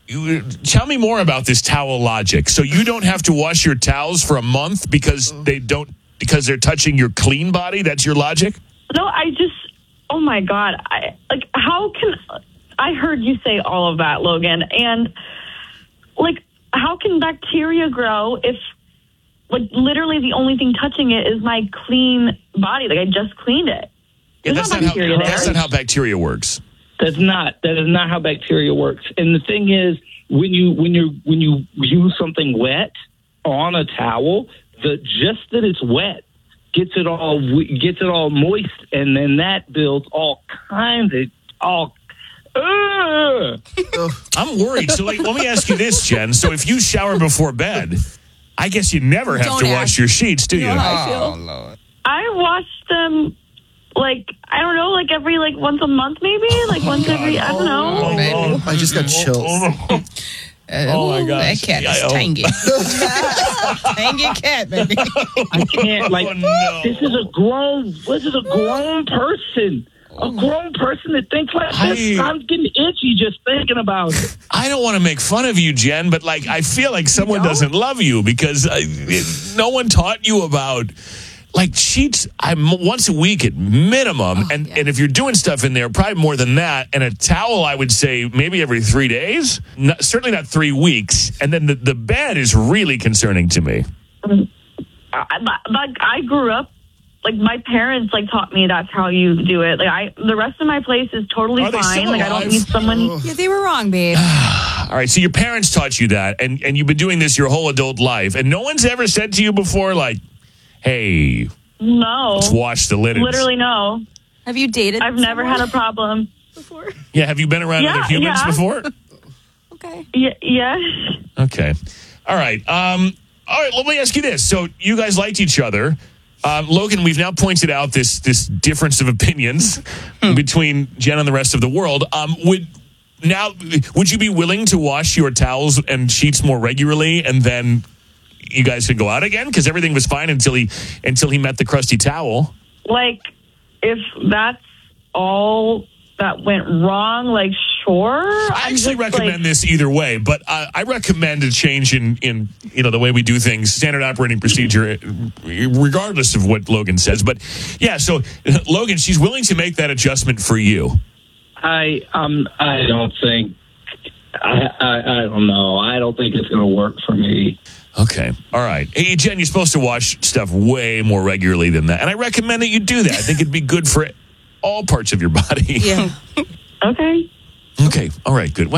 tell me more about this towel logic. So you don't have to wash your towels for a month because they're touching your clean body? That's your logic? No, oh my God. I heard you say all of that, Logan. And, how can bacteria grow if, literally the only thing touching it is my clean body? I just cleaned it. Yeah, that's not how bacteria works. That is not how bacteria works. And the thing is, when you use something wet on a towel, just that it's wet gets it all moist, and then that builds all kinds of I'm worried. So, let me ask you this, Jen. So, if you shower before bed, I guess you never have to wash your sheets, do you? You know how I feel. Oh, Lord. I wash them, I don't know, every, once a month, maybe? Once every, I don't know. Baby. I just got chills. Oh, my gosh. That cat is tangy. Tangy cat, baby. I can't, no. This is a grown person. A grown person that thinks like this. I'm getting itchy just thinking about it. I don't want to make fun of you, Jen, but I feel like someone doesn't love you because no one taught you about sheets. Once a week at minimum, and if you're doing stuff in there, probably more than that. And a towel, I would say maybe every 3 days. Certainly not 3 weeks. And then the bed is really concerning to me. I grew up. My parents taught me that's how you do it. The rest of my place is totally Are they fine. still I don't alive? need someone. Yeah, they were wrong, babe. All right, so your parents taught you that, and you've been doing this your whole adult life, and no one's ever said to you before, hey, No. let's wash the linens. Literally no. Have you dated? I've never had a problem before. Yeah, have you been around other humans before? Okay. Yes. Okay. All right. Let me ask you this. So you guys liked each other. Logan, we've now pointed out this difference of opinions between Jen and the rest of the world. Would you be willing to wash your towels and sheets more regularly, and then you guys could go out again? Because everything was fine until he met the crusty towel. If that's all that went wrong, sure. I actually recommend this either way, but I recommend a change in the way we do things, standard operating procedure, regardless of what Logan says. But yeah, so Logan, she's willing to make that adjustment for you. I don't think. I don't know. I don't think it's going to work for me. Okay. All right. Hey, Jen, you're supposed to wash stuff way more regularly than that, and I recommend that you do that. I think it'd be good for all parts of your body. Yeah. Okay. Okay. All right. Good.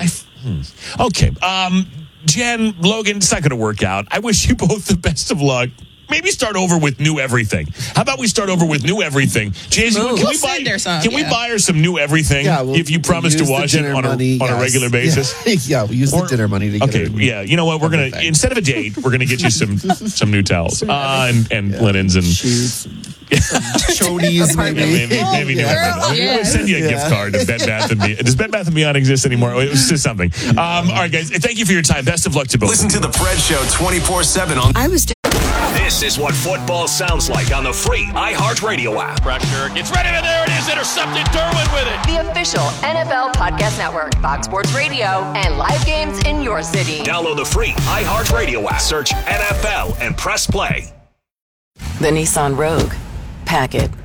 Okay. Jen, Logan, it's not going to work out. I wish you both the best of luck. Maybe start over with new everything. How about we start over with new everything? Jay-Z, can we buy her some new everything if you promise to wash it on a regular basis? Yeah, we use the dinner money to get Okay, yeah. You know what? We're going to, instead of a date, we're going to get you some new towels and linens and shoes. Chonies, maybe. Maybe new. We'll send you a gift card to Bed Bath & Beyond. Does Bed Bath & Beyond exist anymore? It was just something. All right, guys. Thank you for your time. Best of luck to both. Listen to the Fred Show 24/7 on. This is what football sounds like on the free iHeartRadio app. Pressure gets ready, and there it is. Intercepted. Derwin with it. The official NFL Podcast Network, Fox Sports Radio, and live games in your city. Download the free iHeartRadio app. Search NFL and press play. The Nissan Rogue. Pack it.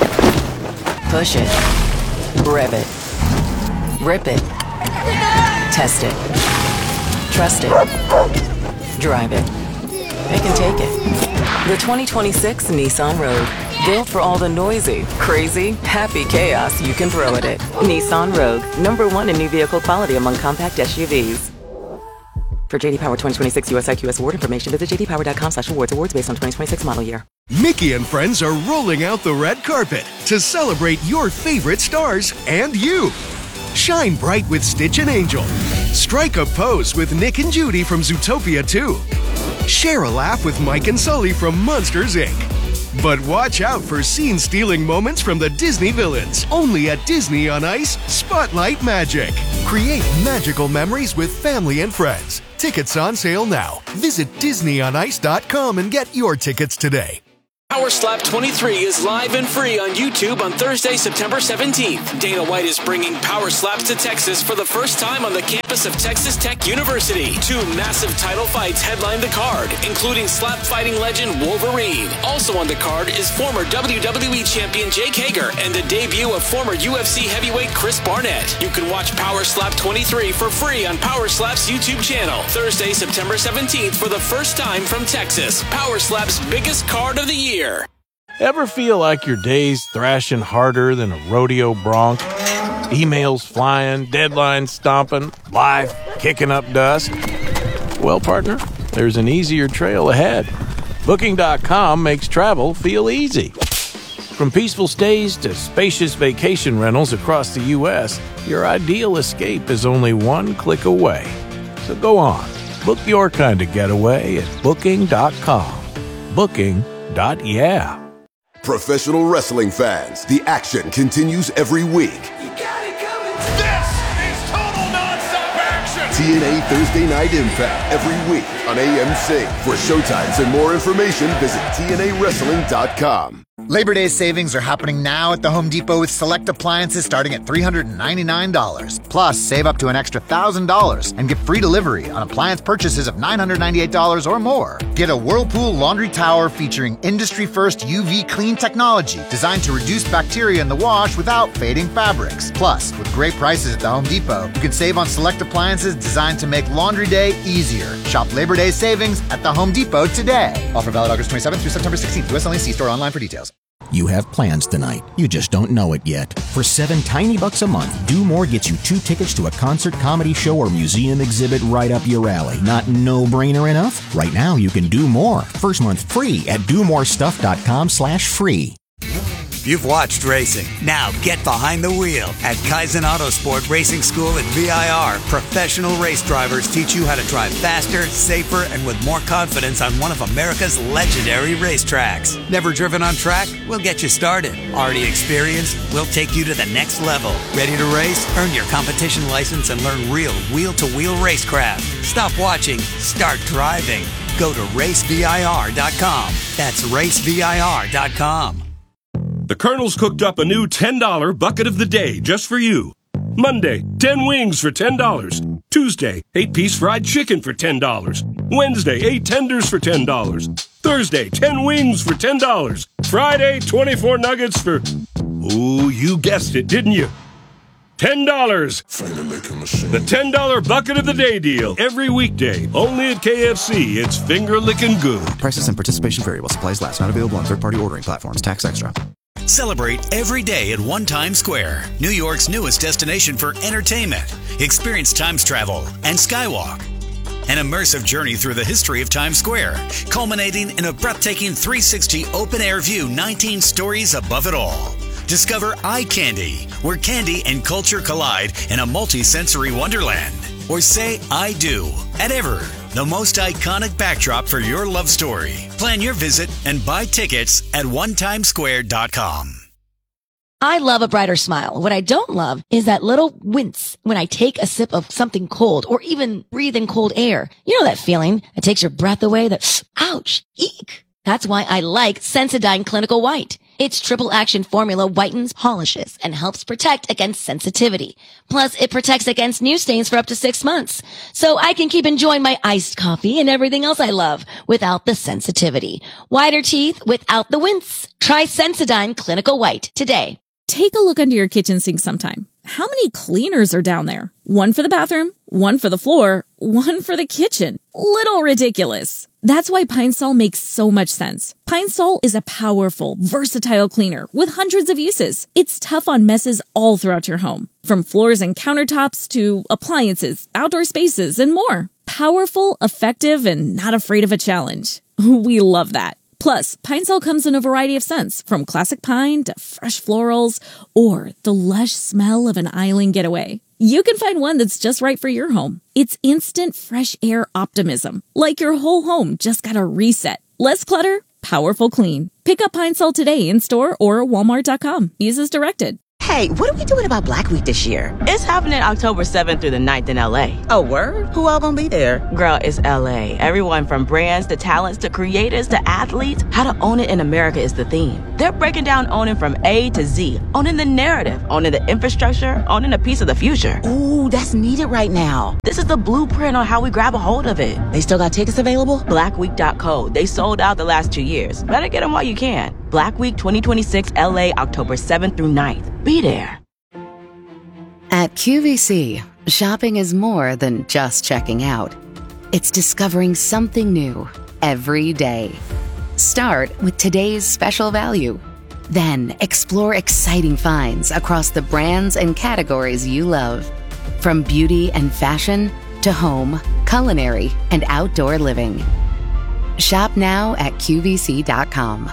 Push it. Rev it. Rip it. Test it. Trust it. Drive it. They can take it. The 2026 Nissan Rogue. Built for all the noisy, crazy, happy chaos you can throw at it. Nissan Rogue. #1 in new vehicle quality among compact SUVs. For JD Power 2026 US IQS award information, visit jdpower.com/awards. Awards based on 2026 model year. Mickey and friends are rolling out the red carpet to celebrate your favorite stars and you. Shine bright with Stitch and Angel. Strike a pose with Nick and Judy from Zootopia 2. Share a laugh with Mike and Sully from Monsters, Inc. But watch out for scene-stealing moments from the Disney villains. Only at Disney on Ice Spotlight Magic. Create magical memories with family and friends. Tickets on sale now. Visit DisneyOnIce.com and get your tickets today. Power Slap 23 is live and free on YouTube on Thursday, September 17th. Dana White is bringing Power Slaps to Texas for the first time on the campus of Texas Tech University. 2 massive title fights headline the card, including slap fighting legend Wolverine. Also on the card is former WWE champion Jake Hager and the debut of former UFC heavyweight Chris Barnett. You can watch Power Slap 23 for free on Power Slap's YouTube channel. Thursday, September 17th for the first time from Texas. Power Slap's biggest card of the year. Ever feel like your day's thrashing harder than a rodeo bronc? Emails flying, deadlines stomping, life kicking up dust? Well, partner, there's an easier trail ahead. Booking.com makes travel feel easy. From peaceful stays to spacious vacation rentals across the U.S., your ideal escape is only one click away. So go on, book your kind of getaway at Booking.com. Booking.yeah. Professional wrestling fans, the action continues every week. This is total nonstop action. TNA Thursday Night Impact every week on AMC. For showtimes and more information, visit TNAWrestling.com. Labor Day savings are happening now at the Home Depot with select appliances starting at $399. Plus, save up to an extra $1,000 and get free delivery on appliance purchases of $998 or more. Get a Whirlpool laundry tower featuring industry-first UV clean technology designed to reduce bacteria in the wash without fading fabrics. Plus, with great prices at the Home Depot, you can save on select appliances designed to make laundry day easier. Shop Labor Day savings at the Home Depot today. Offer valid August 27th through September 16th. U.S. only. See store online for details. You have plans tonight. You just don't know it yet. For $7 tiny a month, Do More gets you 2 tickets to a concert, comedy show, or museum exhibit right up your alley. Not no-brainer enough? Right now, you can do more. First month free at domorestuff.com/free. You've watched racing. Now get behind the wheel. At Kaizen Autosport Racing School at VIR, professional race drivers teach you how to drive faster, safer, and with more confidence on one of America's legendary racetracks. Never driven on track? We'll get you started. Already experienced? We'll take you to the next level. Ready to race? Earn your competition license and learn real wheel-to-wheel racecraft. Stop watching. Start driving. Go to racevir.com. That's racevir.com. The Colonel's cooked up a new $10 bucket of the day just for you. Monday, 10 wings for $10. Tuesday, 8-piece fried chicken for $10. Wednesday, 8 tenders for $10. Thursday, 10 wings for $10. Friday, 24 nuggets for... Ooh, you guessed it, didn't you? $10. The $10 bucket of the day deal. Every weekday, only at KFC. It's finger-licking good. Prices and participation vary while supplies last. Not available on third-party ordering platforms. Tax extra. Celebrate every day at One Times Square, New York's newest destination for entertainment. Experience Times Travel and Skywalk. An immersive journey through the history of Times Square, culminating in a breathtaking 360 open-air view 19 stories above it all. Discover Eye Candy, where candy and culture collide in a multi-sensory wonderland. Or say I do at Ever, the most iconic backdrop for your love story. Plan your visit and buy tickets at onetimesquare.com. I love a brighter smile. What I don't love is that little wince when I take a sip of something cold or even breathe in cold air. You know that feeling that takes your breath away, that ouch, eek. That's why I like Sensodyne Clinical White. Its triple action formula whitens, polishes, and helps protect against sensitivity. Plus, it protects against new stains for up to 6 months. So I can keep enjoying my iced coffee and everything else I love without the sensitivity. Whiter teeth without the wince. Try Sensodyne Clinical White today. Take a look under your kitchen sink sometime. How many cleaners are down there? One for the bathroom, one for the floor, one for the kitchen. Little ridiculous. That's why Pine Sol makes so much sense. Pine Sol is a powerful, versatile cleaner with hundreds of uses. It's tough on messes all throughout your home, from floors and countertops to appliances, outdoor spaces, and more. Powerful, effective, and not afraid of a challenge. We love that. Plus, Pine Sol comes in a variety of scents, from classic pine to fresh florals or the lush smell of an island getaway. You can find one that's just right for your home. It's instant fresh air optimism, like your whole home just got a reset. Less clutter, powerful clean. Pick up Pine Sol today in store or walmart.com. Use as directed. Hey, what are we doing about Black Week this year? It's happening October 7th through the 9th in LA. Oh, word? Who all gonna be there? Girl, it's LA. Everyone from brands to talents to creators to athletes. How to own it in America is the theme. They're breaking down owning from A to Z. Owning the narrative, owning the infrastructure, owning a piece of the future. Ooh, that's needed right now. This is the blueprint on how we grab a hold of it. They still got tickets available? Blackweek.co. They sold out the last 2 years. Better get them while you can. Black Week 2026 LA, October 7th through 9th. Be there. At QVC, shopping is more than just checking out. It's discovering something new every day. Start with today's special value. Then explore exciting finds across the brands and categories you love. From beauty and fashion to home, culinary, and outdoor living. Shop now at QVC.com.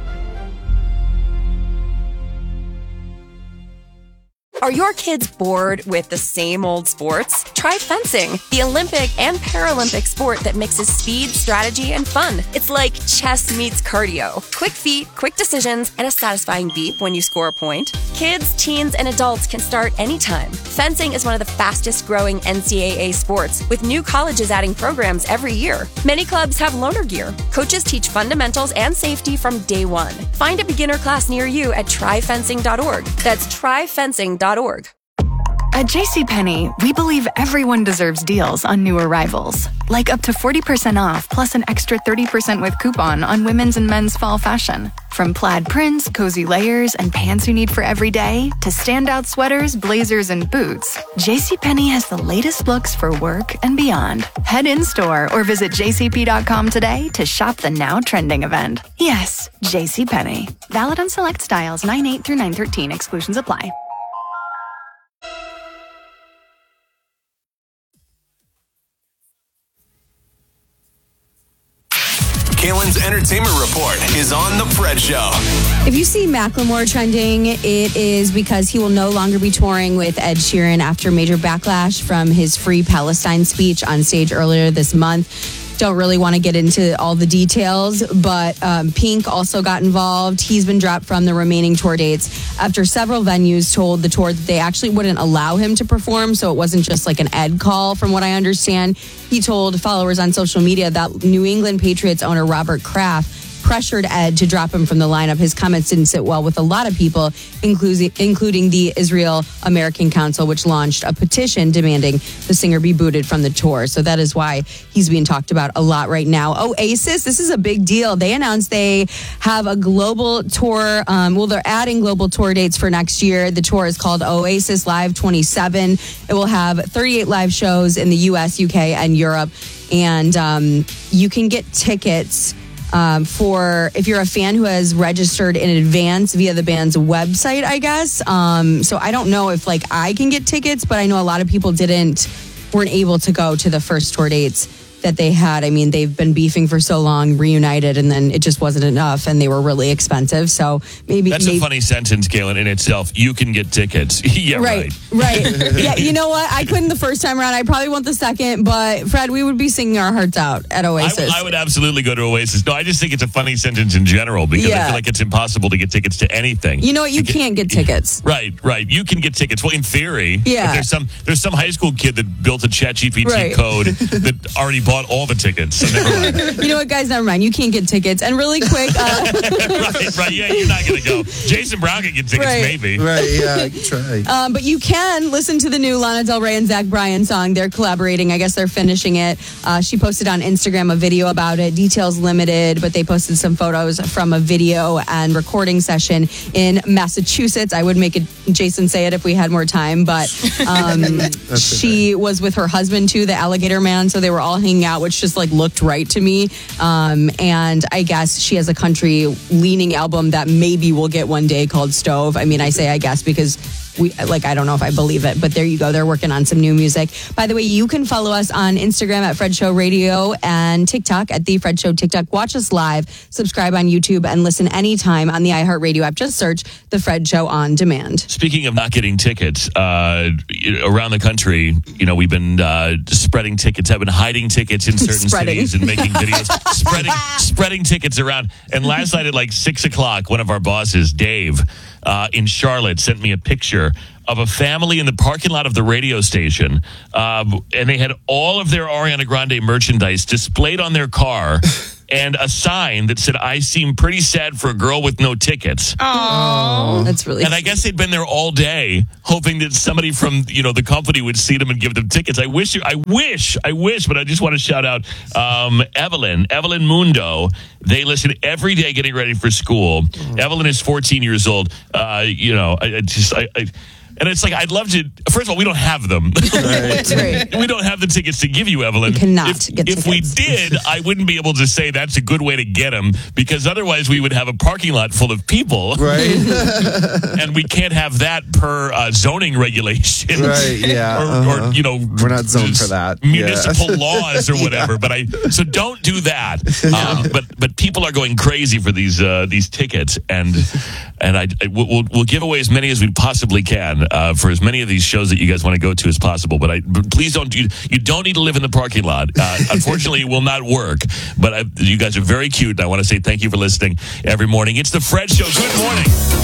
Are your kids bored with the same old sports? Try fencing, the Olympic and Paralympic sport that mixes speed, strategy, and fun. It's like chess meets cardio. Quick feet, quick decisions, and a satisfying beep when you score a point. Kids, teens, and adults can start anytime. Fencing is one of the fastest growing NCAA sports, with new colleges adding programs every year. Many clubs have loaner gear. Coaches teach fundamentals and safety from day one. Find a beginner class near you at tryfencing.org. That's tryfencing.org. At JCPenney, we believe everyone deserves deals on new arrivals, like up to 40% off plus an extra 30% with coupon on women's and men's fall fashion. From plaid prints, cozy layers, and pants you need for every day, to standout sweaters, blazers, and boots, JCPenney has the latest looks for work and beyond. Head in-store or visit jcp.com today to shop the now trending event. Yes, JCPenney. Valid on select styles 9/8 through 9/13. Exclusions apply. Kalen's Entertainment Report is on The Fred Show. If you see Macklemore trending, it is because he will no longer be touring with Ed Sheeran after major backlash from his Free Palestine speech on stage earlier this month. Don't really want to get into all the details, but Pink also got involved. He's been dropped from the remaining tour dates after several venues told the tour that they actually wouldn't allow him to perform, so it wasn't just like an Ed call, from what I understand. He told followers on social media that New England Patriots owner Robert Kraft pressured Ed to drop him from the lineup. His comments didn't sit well with a lot of people, including the Israel American Council, which launched a petition demanding the singer be booted from the tour. So that is why he's being talked about a lot right now. Oasis, this is a big deal. They announced they have a global tour. They're adding global tour dates for next year. The tour is called Oasis Live 27. It will have 38 live shows in the US, UK, and Europe. And you can get tickets for if you're a fan who has registered in advance via the band's website, I guess. So I don't know if I can get tickets, but I know a lot of people weren't able to go to the first tour dates that they had. I mean, they've been beefing for so long, reunited, and then it just wasn't enough, and they were really expensive. So maybe that's a funny sentence, Kalen, in itself. You can get tickets. Yeah, right. Yeah, you know what? I couldn't the first time around. I probably won't the second, but Fred, we would be singing our hearts out at Oasis. I would absolutely go to Oasis. No, I just think it's a funny sentence in general because I feel like it's impossible to get tickets to anything. You know what? You can't get tickets. Right. You can get tickets. Well, in theory, yeah. But there's some high school kid that built a ChatGPT code that already bought all the tickets. So never mind. You know what, guys? Never mind. You can't get tickets. And really quick, right. Yeah, you're not going to go. Jason Brown can get tickets, maybe. Right. Yeah, I can try. But you can listen to the new Lana Del Rey and Zach Bryan song. They're collaborating. I guess they're finishing it. She posted on Instagram a video about it. Details limited, but they posted some photos from a video and recording session in Massachusetts. I would make Jason say it if we had more time, but she was with her husband too, the alligator man. So they were all hanging out, which just looked right to me. And I guess she has a country leaning album that maybe we'll get one day called Stove. I mean, I say I guess because I don't know if I believe it, but there you go. They're working on some new music. By the way, you can follow us on Instagram at Fred Show Radio and TikTok at The Fred Show TikTok. Watch us live, subscribe on YouTube, and listen anytime on the iHeartRadio app. Just search The Fred Show on demand. Speaking of not getting tickets, around the country, we've been spreading tickets. I've been hiding tickets in certain cities and making videos, spreading tickets around. And last night at 6 o'clock, one of our bosses, Dave, in Charlotte sent me a picture of a family in the parking lot of the radio station, and they had all of their Ariana Grande merchandise displayed on their car and a sign that said, "I seem pretty sad for a girl with no tickets." Oh, that's really And I guess they'd been there all day hoping that somebody from, the company would see them and give them tickets. I wish, but I just want to shout out Evelyn Mundo. They listen every day getting ready for school. Evelyn is 14 years old. And it's like, I'd love to. First of all, we don't have them. Right. We don't have the tickets to give you, Evelyn. You cannot get tickets. If we did, I wouldn't be able to say that's a good way to get them, because otherwise we would have a parking lot full of people. Right. And we can't have that per zoning regulations. Right, yeah. Or we're not zoned for that. Municipal laws or whatever. So don't do that. But people are going crazy for these tickets, and we'll give away as many as we possibly can. For as many of these shows that you guys want to go to as possible, but please don't. You don't need to live in the parking lot. Unfortunately, it will not work. But you guys are very cute. And I want to say thank you for listening every morning. It's the Fred Show. Good morning.